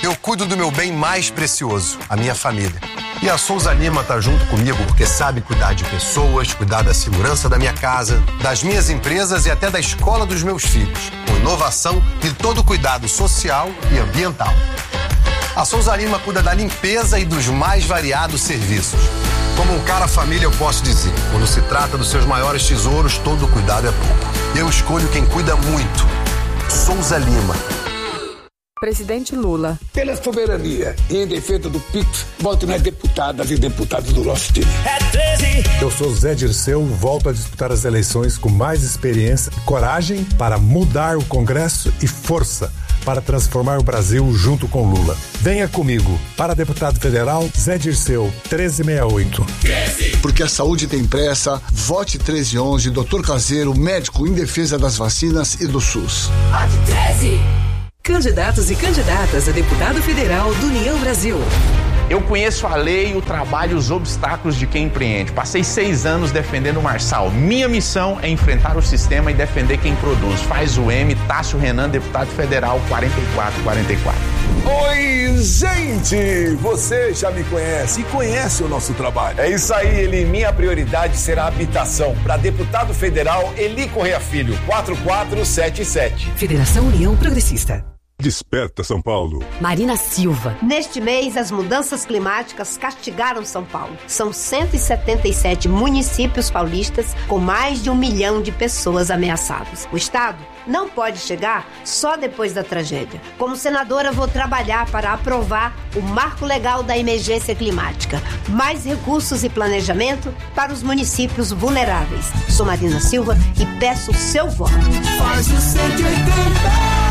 Eu cuido do meu bem mais precioso, a minha família. E a Souza Lima tá junto comigo porque sabe cuidar de pessoas, cuidar da segurança da minha casa, das minhas empresas e até da escola dos meus filhos, com inovação e todo cuidado social e ambiental. A Souza Lima cuida da limpeza e dos mais variados serviços. Como um cara família, eu posso dizer, quando se trata dos seus maiores tesouros, todo cuidado é pouco. Eu escolho quem cuida muito. Souza Lima. Presidente Lula. Pela soberania e em defesa do PIX, voto nas deputadas e deputados do nosso time. Eu sou Zé Dirceu, volto a disputar as eleições com mais experiência, coragem para mudar o Congresso e força para transformar o Brasil junto com Lula. Venha comigo. Para deputado federal, Zé Dirceu, 1368. Porque a saúde tem pressa, vote 1311, Dr. Caseiro, médico em defesa das vacinas e do SUS. Vote 13. Candidatos e candidatas a deputado federal do União Brasil. Eu conheço a lei, o trabalho e os obstáculos de quem empreende. Passei 6 anos defendendo o Marçal. Minha missão é enfrentar o sistema e defender quem produz. Faz o M, Tássio Renan, deputado federal 4444. Oi, gente! Você já me conhece e conhece o nosso trabalho. É isso aí, Eli. Minha prioridade será a habitação. Para deputado federal, Eli Correia Filho, 4477. Federação União Progressista. Desperta, São Paulo. Marina Silva. Neste mês, as mudanças climáticas castigaram São Paulo. São 177 municípios paulistas com mais de 1 milhão de pessoas ameaçadas. O Estado não pode chegar só depois da tragédia. Como senadora, vou trabalhar para aprovar o Marco Legal da Emergência Climática. Mais recursos e planejamento para os municípios vulneráveis. Sou Marina Silva e peço o seu voto. Faz o 180.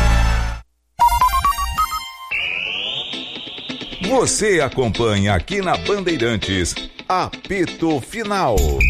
Você acompanha aqui na Bandeirantes, Apito Final.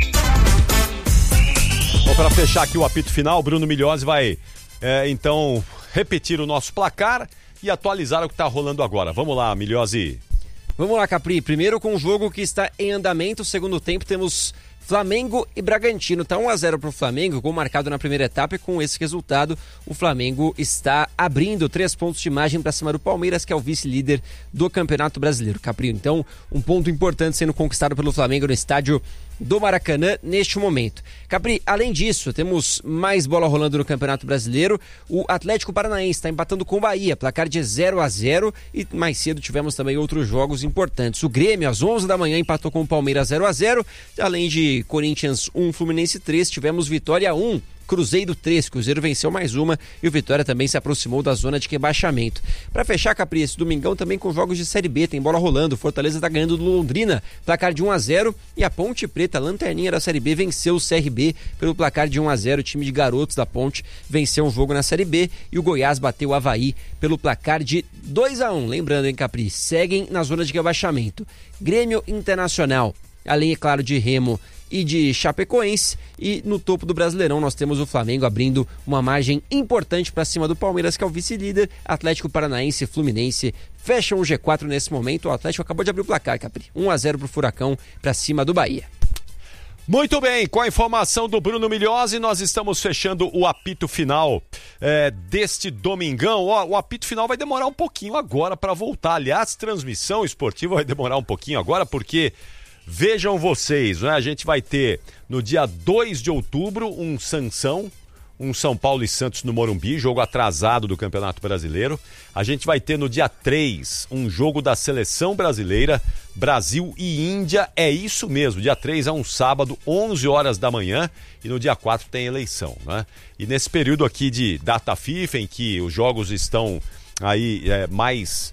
Bom, para fechar aqui o apito final, Bruno Migliozzi vai, então, repetir o nosso placar e atualizar o que está rolando agora. Vamos lá, Migliozzi. Vamos lá, Capri. Primeiro com o jogo que está em andamento. Segundo tempo, temos Flamengo e Bragantino. Está 1-0 para o Flamengo, gol marcado na primeira etapa, e com esse resultado o Flamengo está abrindo 3 pontos de margem para cima do Palmeiras, que é o vice-líder do Campeonato Brasileiro. Capri, então, um ponto importante sendo conquistado pelo Flamengo no estádio do Maracanã neste momento. Capri, além disso, temos mais bola rolando no Campeonato Brasileiro. O Atlético Paranaense está empatando com o Bahia, placar de 0-0, e mais cedo tivemos também outros jogos importantes. O Grêmio, às 11 da manhã, empatou com o Palmeiras 0-0, além de Corinthians 1, Fluminense 3, tivemos Vitória 1, Cruzeiro 3, Cruzeiro venceu mais uma e o Vitória também se aproximou da zona de rebaixamento. Para fechar, Capri, esse domingão também com jogos de Série B, tem bola rolando, Fortaleza está ganhando do Londrina, placar de 1-0, e a Ponte Preta, lanterninha da Série B, venceu o CRB pelo placar de 1-0, o time de garotos da Ponte venceu um jogo na Série B, e o Goiás bateu o Avaí pelo placar de 2-1, lembrando, hein, Capri, seguem na zona de rebaixamento. Grêmio Internacional, além, é claro, de Remo e de Chapecoense, e no topo do Brasileirão nós temos o Flamengo abrindo uma margem importante para cima do Palmeiras, que é o vice-líder. Atlético Paranaense e Fluminense fecham o G4 nesse momento. O Atlético acabou de abrir o placar, Capri, 1-0 pro Furacão para cima do Bahia. Muito bem, com a informação do Bruno Migliozzi, nós estamos fechando o apito final deste domingão. O apito final vai demorar um pouquinho agora para voltar. Aliás, transmissão esportiva vai demorar um pouquinho agora, porque vejam vocês, né? A gente vai ter no dia 2 de outubro um Sansão, um São Paulo e Santos no Morumbi, jogo atrasado do Campeonato Brasileiro. A gente vai ter no dia 3 um jogo da Seleção Brasileira, Brasil e Índia, é isso mesmo, dia 3 é um sábado, 11 horas da manhã, e no dia 4 tem eleição, né? E nesse período aqui de data FIFA, em que os jogos estão aí mais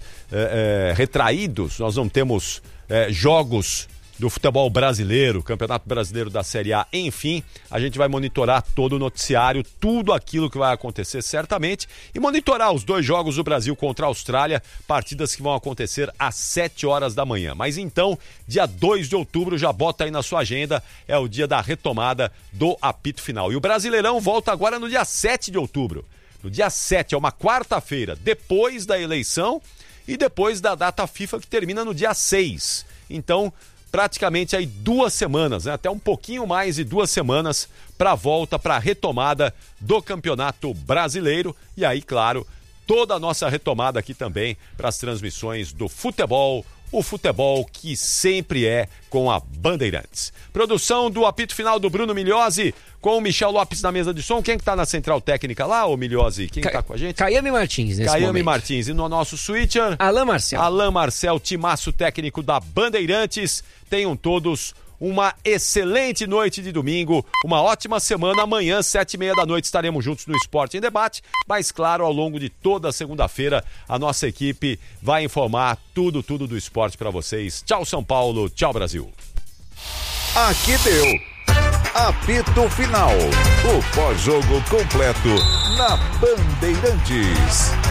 retraídos, nós não temos jogos do futebol brasileiro, Campeonato Brasileiro da Série A, enfim, a gente vai monitorar todo o noticiário, tudo aquilo que vai acontecer certamente, e monitorar os 2 jogos do Brasil contra a Austrália, partidas que vão acontecer às 7 horas da manhã. Mas então, dia 2 de outubro, já bota aí na sua agenda, é o dia da retomada do apito final. E o Brasileirão volta agora no dia 7 de outubro. No dia 7, é uma quarta-feira, depois da eleição e depois da data FIFA, que termina no dia 6. Então, praticamente aí 2 semanas, né? Até um pouquinho mais de 2 semanas para a volta, para a retomada do Campeonato Brasileiro. E aí, claro, toda a nossa retomada aqui também para as transmissões do futebol, o futebol que sempre é com a Bandeirantes. Produção do apito final do Bruno Migliozzi, com o Michel Lopes na mesa de som. Quem que tá na central técnica lá, ô Migliozzi? Quem tá com a gente? Caiame Martins, nesse Caiame momento. Martins. E no nosso switcher? Alain Marcel. Alain Marcel, timaço técnico da Bandeirantes. Tenham todos uma excelente noite de domingo, uma ótima semana. Amanhã, 7h30 da noite, estaremos juntos no Esporte em Debate. Mas, claro, ao longo de toda a segunda-feira, a nossa equipe vai informar tudo do esporte para vocês. Tchau, São Paulo. Tchau, Brasil. Aqui deu. Apito Final. O pós-jogo completo na Bandeirantes.